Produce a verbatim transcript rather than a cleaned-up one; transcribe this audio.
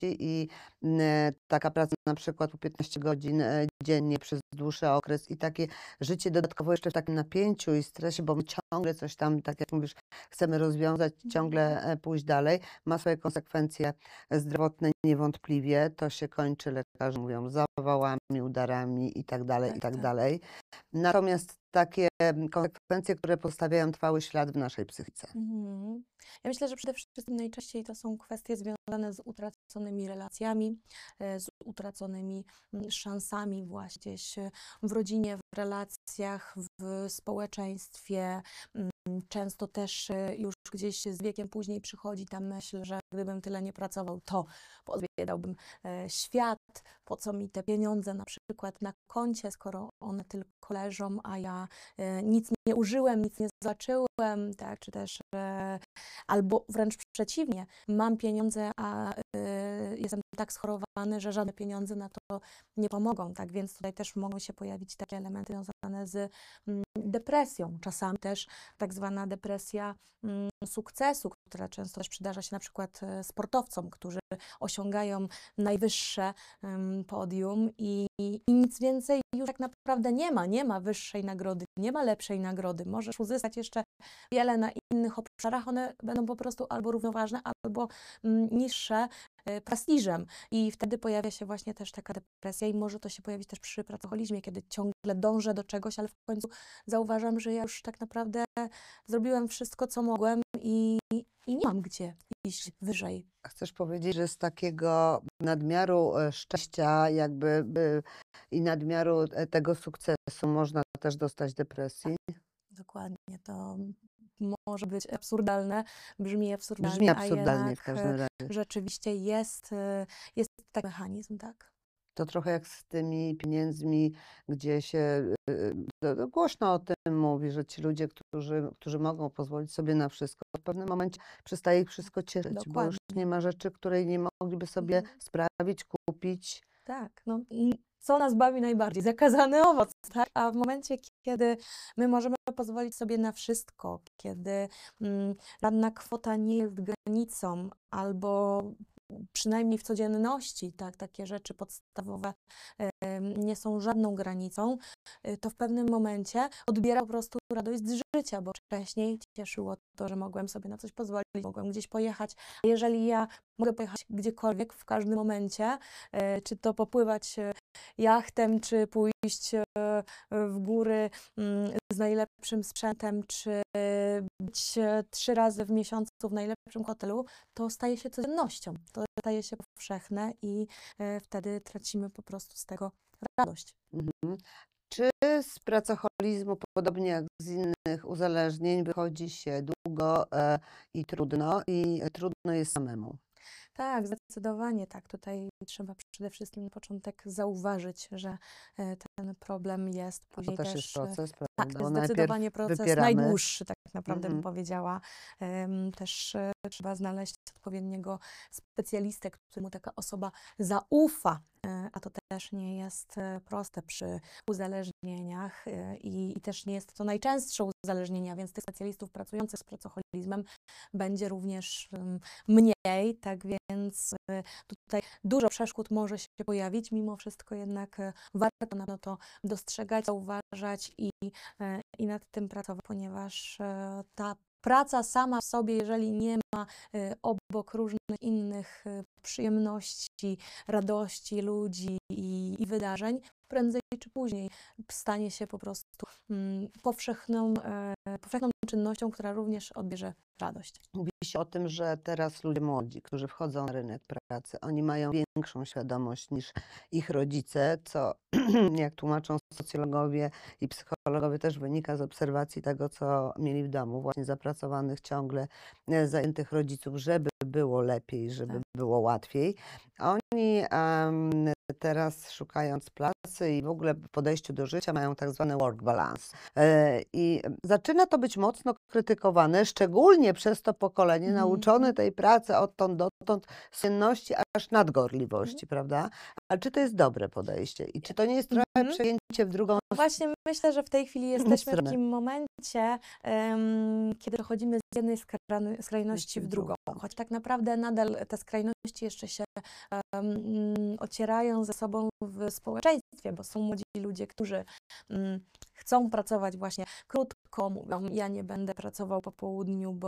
i n taka praca na przykład po piętnaście godzin, e, dziennie przez dłuższy okres i takie życie dodatkowo jeszcze w takim napięciu i stresie, bo my ciągle coś tam, tak jak mówisz, chcemy rozwiązać, Mhm. ciągle, e, pójść dalej, ma swoje konsekwencje zdrowotne niewątpliwie. To się kończy, lekarze mówią, zawałami, udarami i tak dalej, i Tak, tak tak. dalej. Natomiast takie konsekwencje, które pozostawiają trwały ślad w naszej psychice. Mhm. Ja myślę, że przede wszystkim najczęściej to są kwestie związane z utraconymi relacjami, e, z utraconymi, mm, szansami właśnie gdzieś w rodzinie, w relacjach, w społeczeństwie. Mm, często też, e, już gdzieś z wiekiem później przychodzi ta myśl, że gdybym tyle nie pracował, to pozwiedzałbym, e, świat. Po co mi te pieniądze na przykład na koncie, skoro one tylko leżą, a ja, e, nic nie użyłem, nic nie zacząłem, tak, czy też, e, albo wręcz przeciwnie, mam pieniądze, a, y, jestem tak schorowany, że żadne pieniądze na to nie pomogą, tak, więc tutaj też mogą się pojawić takie elementy związane z, mm, depresją. Czasami też tak zwana depresja, mm, sukcesu, która często też przydarza się na przykład, e, sportowcom, którzy osiągają najwyższe, ym, podium i i nic więcej już tak naprawdę nie ma. Nie ma wyższej nagrody, nie ma lepszej nagrody. Możesz uzyskać jeszcze wiele na innych obszarach, one będą po prostu albo równoważne, albo, mm, niższe, e, prestiżem. I wtedy pojawia się właśnie też taka depresja i może to się pojawić też przy pracoholizmie, kiedy ciągle dążę do czegoś, ale w końcu zauważam, że ja już tak naprawdę zrobiłem wszystko, co mogłem i i nie mam gdzie iść wyżej. Chcesz powiedzieć, że z takiego nadmiaru, e, szczęścia jakby by i nadmiaru, e, tego sukcesu można też dostać Tak, depresji? dokładnie. To może być absurdalne, brzmi Brzmi absurdalnie, a absurdalnie w jednak, każdym e, razie. rzeczywiście jest, e, jest taki mechanizm, tak. To trochę jak z tymi pieniędzmi, gdzie się, y, y, no no głośno o tym mówi, że ci ludzie, którzy którzy mogą pozwolić sobie na wszystko, w pewnym momencie przestaje ich wszystko cieszyć, bo już nie Dokładnie. ma rzeczy, której nie mogliby sobie Mhm. sprawić, kupić. Tak, no i co nas bawi najbardziej? Zakazany owoc, tak? A w momencie, kiedy my możemy pozwolić sobie na wszystko, kiedy, mm, żadna kwota nie jest granicą albo przynajmniej w codzienności, tak, takie rzeczy podstawowe, em, nie są żadną granicą, y, to w pewnym momencie odbiera po prostu radość z życia, bo wcześniej cieszyło to, że mogłem sobie na coś pozwolić, mogłem gdzieś pojechać. Jeżeli ja mogę pojechać gdziekolwiek, w każdym momencie, e, czy to popływać, e, jachtem, czy pójść, e, w góry, mm, z najlepszym sprzętem, czy być, e, trzy razy w miesiącu w najlepszym hotelu, to staje się codziennością. To staje się powszechne i, e, wtedy tracimy po prostu z tego radość. Mhm. Czy z pracoholizmu, podobnie jak z innych uzależnień, wychodzi się długo, e, i trudno i trudno jest samemu? Tak, zdecydowanie tak. Tutaj trzeba przede wszystkim na początek zauważyć, że, e, ten problem jest. A to Później też jest też, e proces, tak, prawda? Bo najpierw zdecydowanie proces wypieramy najdłuższy, tak naprawdę bym mhm. powiedziała. Em, też, e, trzeba znaleźć odpowiedniego specjalistę, któremu taka osoba zaufa, e, a to też nie jest, e, proste przy uzależnieniach, e, i i też nie jest to najczęstsze uzależnienia, więc tych specjalistów pracujących z pracoholizmem będzie również, ym, mniej, tak więc, e, tutaj dużo przeszkód może się pojawić. Mimo wszystko jednak, e, warto na to dostrzegać, zauważać i, e, i nad tym pracować, ponieważ, e, ta praca sama w sobie, jeżeli nie ma, e, obok różnych innych, e, przyjemności, radości, ludzi i i wydarzeń, prędzej czy później stanie się po prostu, mm, powszechną, e, powszechną czynnością, która również odbierze radość. Mówi się o tym, że teraz ludzie młodzi, którzy wchodzą na rynek pracy, oni mają większą świadomość niż ich rodzice, co jak tłumaczą socjologowie i psychologowie, też wynika z obserwacji tego, co mieli w domu, właśnie zapracowanych ciągle, e, zajętych rodziców, żeby było lepiej, żeby Tak. było łatwiej. Oni, em, teraz szukając pracy i w ogóle w podejściu do życia mają tak zwany work balance. E, I zaczyna to być mocno krytykowane, szczególnie przez to pokolenie nauczone Mhm. tej pracy odtąd dotąd, z codzienności aż Mhm. nadgorliwości, prawda? Ale czy to jest dobre podejście i czy to nie jest trochę Mhm. przejęcie w drugą Właśnie myślę, że w tej chwili jesteśmy w stronę? takim momencie, em, kiedy dochodzimy z jednej skrany skrajności Skrajności w w drugą, drugą. choć tak naprawdę nadal te skrajności jeszcze się em, ocierają ze sobą w społeczeństwie, bo są młodzi ludzie, którzy mm, chcą pracować właśnie krótko, mówią: ja nie będę pracował po południu, bo